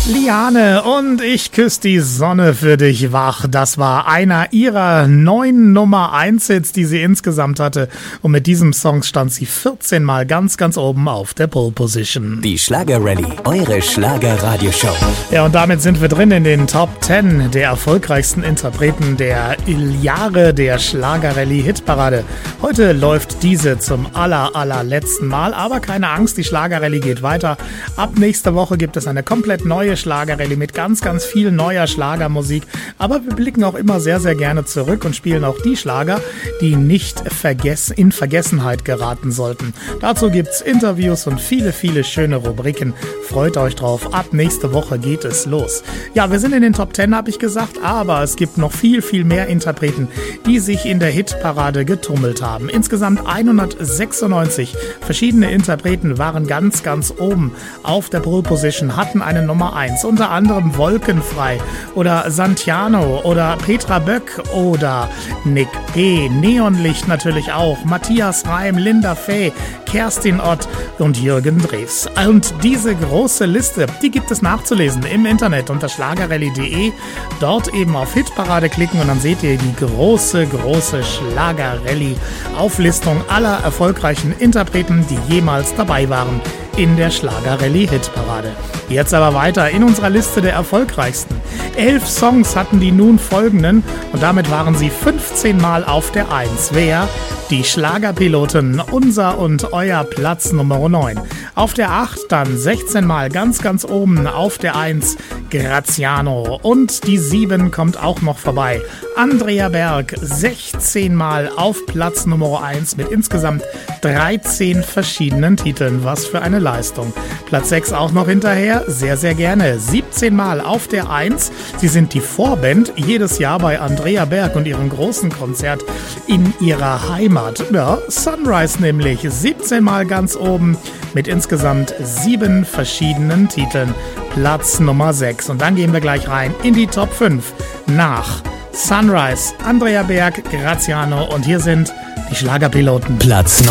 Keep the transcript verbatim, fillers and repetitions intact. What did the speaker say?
Liane und ich küsse die Sonne für dich wach. Das war einer ihrer neun Nummer eins Hits, die sie insgesamt hatte. Und mit diesem Song stand sie vierzehn Mal ganz, ganz oben auf der Pole Position. Die Schlager-Rallye, eure Schlager-Radioshow. Ja, und damit sind wir drin in den Top zehn der erfolgreichsten Interpreten der Jahre der Schlager-Rallye-Hitparade. Heute läuft diese zum aller, allerletzten Mal. Aber keine Angst, die Schlager-Rallye geht weiter. Ab nächster Woche gibt es eine komplett neue Schlagerrallye mit ganz, ganz viel neuer Schlagermusik. Aber wir blicken auch immer sehr, sehr gerne zurück und spielen auch die Schlager, die nicht vergessen, in Vergessenheit geraten sollten. Dazu gibt's Interviews und viele, viele schöne Rubriken. Freut euch drauf. Ab nächste Woche geht es los. Ja, wir sind in den Top zehn, habe ich gesagt, aber es gibt noch viel, viel mehr Interpreten, die sich in der Hitparade getummelt haben. Insgesamt hundertsechsundneunzig verschiedene Interpreten waren ganz, ganz oben auf der Pole Position, hatten eine Nummer eins, unter anderem Wolkenfrei oder Santiano oder Petra Böck oder Nick P., Neonlicht natürlich auch, Matthias Reim, Linda Fey, Kerstin Ott und Jürgen Drews. Und diese große Liste, die gibt es nachzulesen im Internet unter schlagerrallye punkt de. Dort eben auf Hitparade klicken und dann seht ihr die große, große Schlager-Rallye-Auflistung aller erfolgreichen Interpreten, die jemals dabei waren in der Schlager-Rallye-Hitparade. Jetzt aber weiter in unserer Liste der erfolgreichsten. Elf Songs hatten die nun folgenden und damit waren sie fünfzehn Mal auf der eins. Wer? Die Schlagerpiloten, unser und euer Platz Nummer neun. Auf der acht dann sechzehn Mal ganz, ganz oben auf der eins Graziano. Und die sieben kommt auch noch vorbei. Andrea Berg, sechzehn Mal auf Platz Nummer eins mit insgesamt dreizehn verschiedenen Titeln. Was für eine Leistung. Platz sechs auch noch hinterher, sehr, sehr gerne. siebzehn Mal auf der eins. Sie sind die Vorband jedes Jahr bei Andrea Berg und ihrem großen Konzert in ihrer Heimat. Ja, Sunrise nämlich, siebzehn Mal ganz oben mit insgesamt sieben verschiedenen Titeln. Platz Nummer sechs. Und dann gehen wir gleich rein in die Top fünf nach Sunrise, Andrea Berg, Graziano und hier sind die Schlagerpiloten. Platz